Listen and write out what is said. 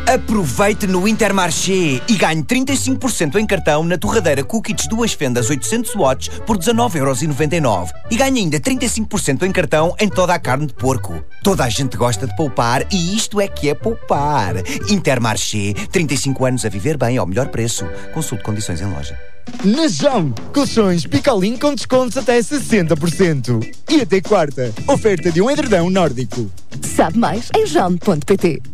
Aproveite no Intermarché e ganhe 35% em cartão na torradeira Cookits 2 fendas 800 watts por 19,99€. E ganhe ainda 35% em cartão em toda a carne de porco. Toda a gente gosta de poupar e isto é que é poupar. Intermarché, 35 anos a viver bem ao melhor preço. Consulte condições em loja. Na JAM, colchões Picalim com descontos até 60%. E até quarta, oferta de um edredão nórdico. Sabe mais em jam.pt.